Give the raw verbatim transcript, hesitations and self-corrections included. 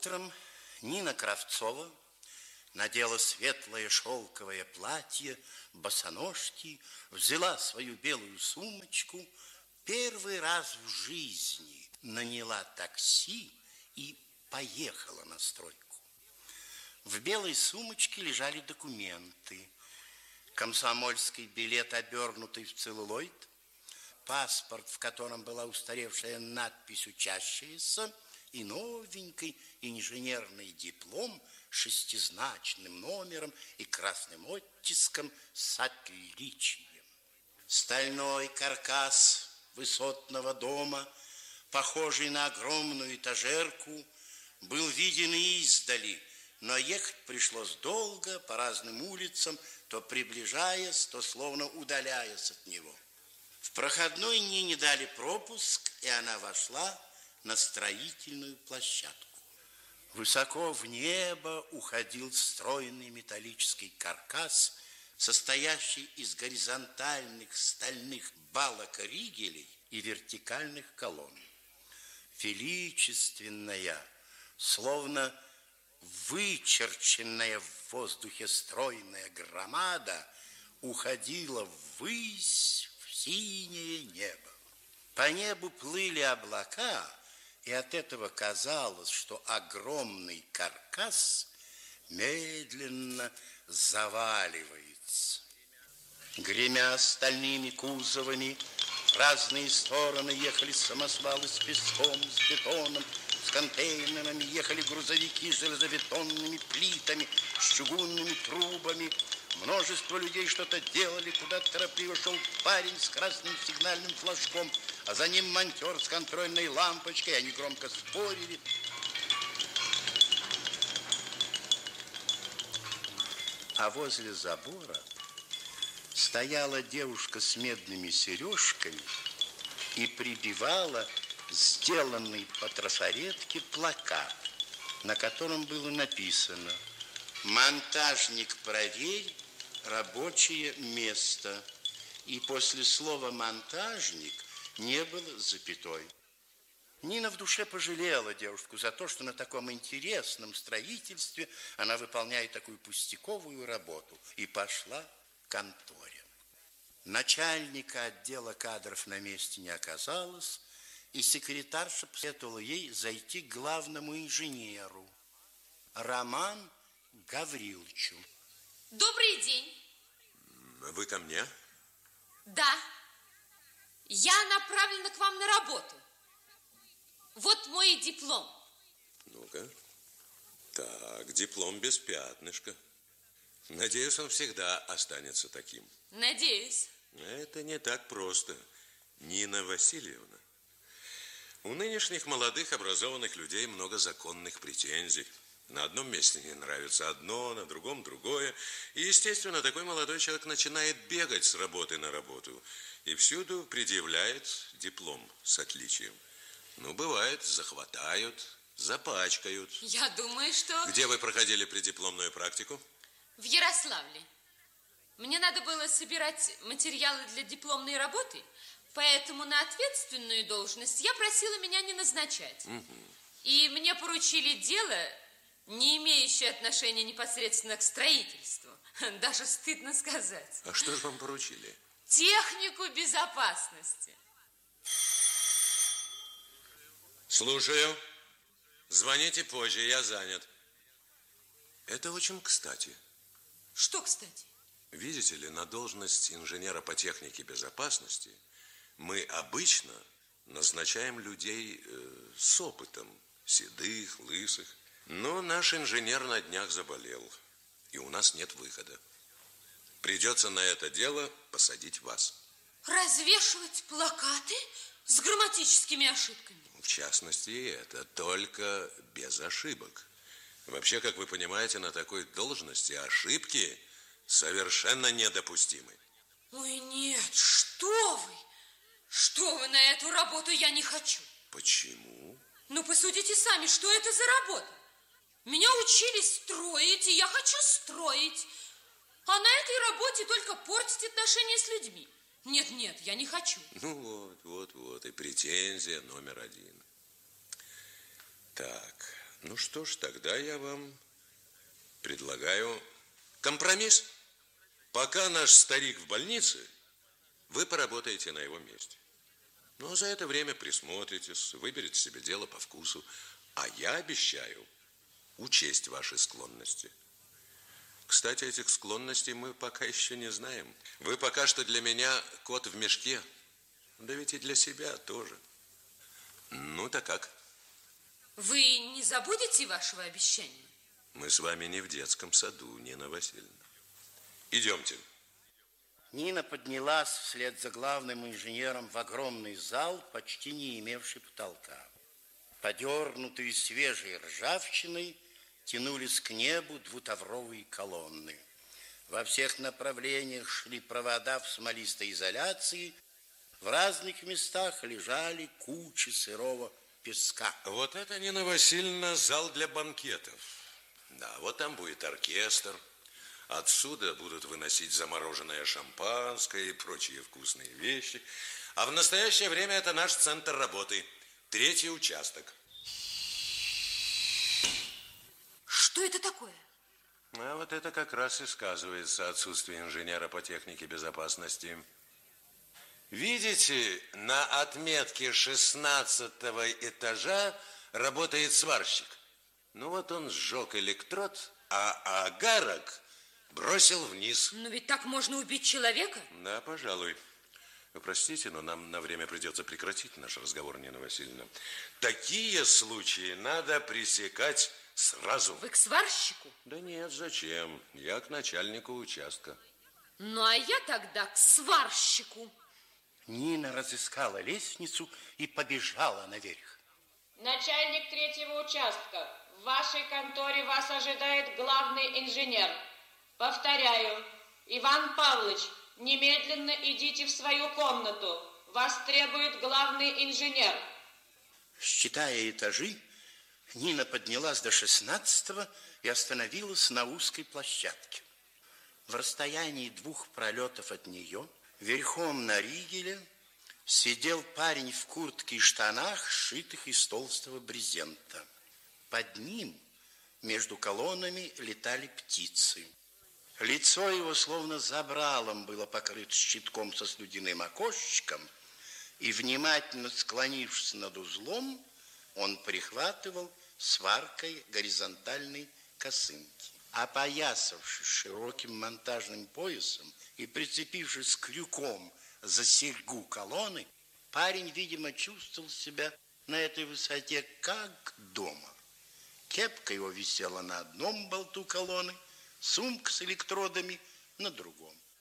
Утром Нина Кравцова надела светлое шелковое платье, босоножки, взяла свою белую сумочку, первый раз в жизни наняла такси и поехала на стройку. В белой сумочке лежали документы. Комсомольский билет, обернутый в целлулоид, паспорт, в котором была устаревшая надпись «Учащиеся», и новенький инженерный диплом с шестизначным номером и красным оттиском с отличием. Стальной каркас высотного дома, похожий на огромную этажерку, был виден издали, но ехать пришлось долго по разным улицам, то приближаясь, то словно удаляясь от него. В проходной Нине дали пропуск, и она вошла на строительную площадку. Высоко в небо уходил стройный металлический каркас, состоящий из горизонтальных стальных балок ригелей и вертикальных колонн. Величественная, словно вычерченная в воздухе стройная громада уходила ввысь, в синее небо. По небу плыли облака, и от этого казалось, что огромный каркас медленно заваливается. Гремя стальными кузовами, в разные стороны ехали самосвалы с песком, с бетоном, с контейнерами, ехали грузовики с железобетонными плитами, с чугунными трубами. Множество людей что-то делали, куда-то торопливо шел парень с красным сигнальным флажком, а за ним монтер с контрольной лампочкой. Они громко спорили. А возле забора стояла девушка с медными сережками и прибивала сделанный по трафаретке плакат, на котором было написано: «Монтажник, проверь рабочее место». И после слова «монтажник» не было запятой. Нина в душе пожалела девушку за то, что на таком интересном строительстве она выполняет такую пустяковую работу, и пошла к конторе. Начальника отдела кадров на месте не оказалось, и секретарша посоветовала ей зайти к главному инженеру Роману Гавриловичу. Добрый день. Вы ко мне? Да. Я направлена к вам на работу. Вот мой диплом. Ну-ка. Так, диплом без пятнышка. Надеюсь, он всегда останется таким. Надеюсь. Это не так просто, Нина Васильевна. У нынешних молодых образованных людей много законных претензий. На одном месте не нравится одно, на другом другое. И, естественно, такой молодой человек начинает бегать с работы на работу и всюду предъявляет диплом с отличием. Ну, бывает, захватают, запачкают. Я думаю, что... Где вы проходили преддипломную практику? В Ярославле. Мне надо было собирать материалы для дипломной работы, поэтому на ответственную должность я просила меня не назначать. Угу. И мне поручили дело, не имеющее отношения непосредственно к строительству. Даже стыдно сказать. А что же вам поручили? Технику безопасности. Слушаю. Звоните позже, я занят. Это очень кстати. Что кстати? Видите ли, на должность инженера по технике безопасности мы обычно назначаем людей э, с опытом, седых, лысых. Но наш инженер на днях заболел, и у нас нет выхода. Придется на это дело посадить вас. Развешивать плакаты с грамматическими ошибками? В частности, и это, только без ошибок. Вообще, как вы понимаете, на такой должности ошибки совершенно недопустимы. Ой, нет, что вы? Что вы, на эту работу я не хочу. Почему? Ну, посудите сами, что это за работа? Меня учили строить, и я хочу строить. А на этой работе только портить отношения с людьми. Нет, нет, я не хочу. Ну вот, вот, вот, и претензия номер один. Так, Ну что ж, тогда я вам предлагаю компромисс. Пока наш старик в больнице, вы поработаете на его месте. Но за это время присмотритесь, выберете себе дело по вкусу. А я обещаю учесть ваши склонности. Кстати, этих склонностей мы пока еще не знаем. Вы пока что для меня кот в мешке. Да ведь и для себя тоже. Ну-то как? Вы не забудете вашего обещания? Мы с вами не в детском саду, Нина Васильевна. Идемте. Нина поднялась вслед за главным инженером в огромный зал, почти не имевший потолка. Подернутые свежей ржавчиной тянулись к небу двутавровые колонны. Во всех направлениях шли провода в смолистой изоляции. В разных местах лежали кучи сырого песка. Вот это, Нина Васильевна, зал для банкетов. Да, вот там будет оркестр. Отсюда будут выносить замороженное шампанское и прочие вкусные вещи. А в настоящее время это наш центр работы. Третий участок. Что это такое? А вот это как раз и сказывается отсутствие инженера по технике безопасности. Видите, на отметке шестнадцатого этажа работает сварщик. Ну вот он сжег электрод, а агарок бросил вниз. Но ведь так можно убить человека? Да, пожалуй. Вы простите, но нам на время придется прекратить наш разговор, Нина Васильевна. Такие случаи надо пресекать сразу. Вы к сварщику? Да нет, зачем? Я к начальнику участка. Ну, а я тогда к сварщику. Нина разыскала лестницу и побежала наверх. Начальник третьего участка, в вашей конторе вас ожидает главный инженер. Повторяю, Иван Павлович, немедленно идите в свою комнату. Вас требует главный инженер. Считая этажи, Нина поднялась до шестнадцатого и остановилась на узкой площадке. В расстоянии двух пролетов от нее, верхом на ригеле, сидел парень в куртке и штанах, сшитых из толстого брезента. Под ним, между колоннами, летали птицы. Лицо его словно забралом было покрыто щитком со слюдяным окошечком, и, внимательно склонившись над узлом, он прихватывал сваркой горизонтальной косынки. Опоясавшись широким монтажным поясом и прицепившись крюком за серьгу колонны, парень, видимо, чувствовал себя на этой высоте как дома. Кепка его висела на одном болту колонны, сумка с электродами на другом.